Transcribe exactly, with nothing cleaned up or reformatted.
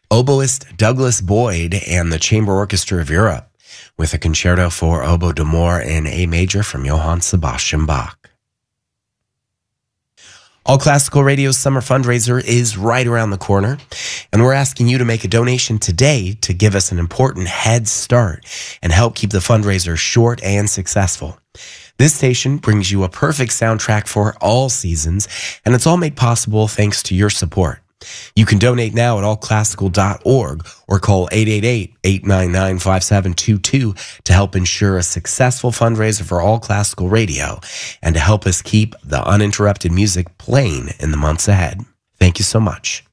oboist Douglas Boyd and the Chamber Orchestra of Europe with a concerto for oboe d'amore in A major from Johann Sebastian Bach. All Classical Radio's summer fundraiser is right around the corner, and we're asking you to make a donation today to give us an important head start and help keep the fundraiser short and successful. This station brings you a perfect soundtrack for all seasons, and it's all made possible thanks to your support. You can donate now at all classical dot org or call eight eight eight, eight nine nine, five seven two two to help ensure a successful fundraiser for All Classical Radio and to help us keep the uninterrupted music playing in the months ahead. Thank you so much.